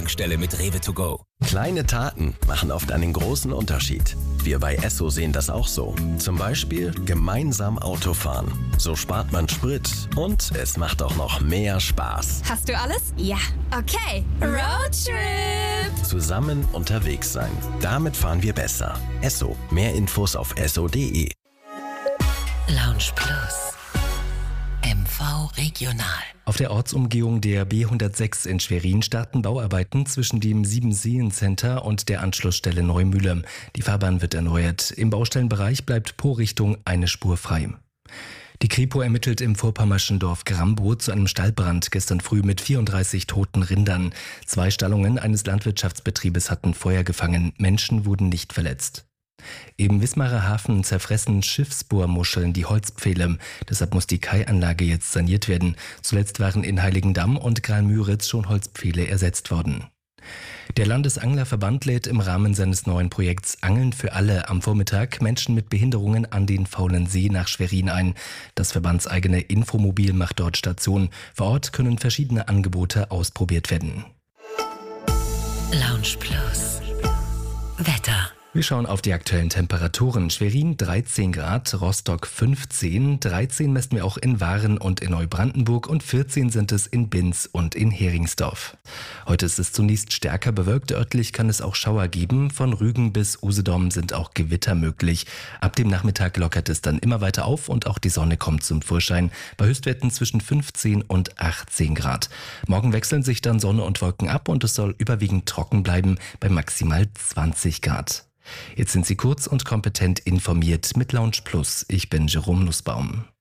Tankstelle mit Rewe to go. Kleine Taten machen oft einen großen Unterschied. Wir bei Esso sehen das auch so. Zum Beispiel gemeinsam Autofahren. So spart man Sprit und es macht auch noch mehr Spaß. Hast du alles? Ja. Okay. Roadtrip. Zusammen unterwegs sein. Damit fahren wir besser. Esso. Mehr Infos auf esso.de. Lounge Plus. MV Regional. Auf der Ortsumgehung der B106 in Schwerin starten Bauarbeiten zwischen dem Siebenseen-Center und der Anschlussstelle Neumühle. Die Fahrbahn wird erneuert. Im Baustellenbereich bleibt pro Richtung eine Spur frei. Die Kripo ermittelt im vorpommerschen Dorf Grambow zu einem Stallbrand gestern früh mit 34 toten Rindern. 2 Stallungen eines Landwirtschaftsbetriebes hatten Feuer gefangen. Menschen wurden nicht verletzt. Im Wismarer Hafen zerfressen Schiffsbohrmuscheln die Holzpfähle. Deshalb muss die Kaianlage jetzt saniert werden. Zuletzt waren in Heiligendamm und Graal-Müritz schon Holzpfähle ersetzt worden. Der Landesanglerverband lädt im Rahmen seines neuen Projekts Angeln für alle am Vormittag Menschen mit Behinderungen an den Faulen See nach Schwerin ein. Das verbandseigene Infomobil macht dort Station. Vor Ort können verschiedene Angebote ausprobiert werden. Lounge Plus. Wetter. Wir schauen auf die aktuellen Temperaturen. Schwerin 13 Grad, Rostock 15, 13 messen wir auch in Waren und in Neubrandenburg und 14 sind es in Binz und in Heringsdorf. Heute ist es zunächst stärker bewölkt, örtlich kann es auch Schauer geben. Von Rügen bis Usedom sind auch Gewitter möglich. Ab dem Nachmittag lockert es dann immer weiter auf und auch die Sonne kommt zum Vorschein. Bei Höchstwerten zwischen 15 und 18 Grad. Morgen wechseln sich dann Sonne und Wolken ab und es soll überwiegend trocken bleiben bei maximal 20 Grad. Jetzt sind Sie kurz und kompetent informiert mit Lounge Plus. Ich bin Jerome Nussbaum.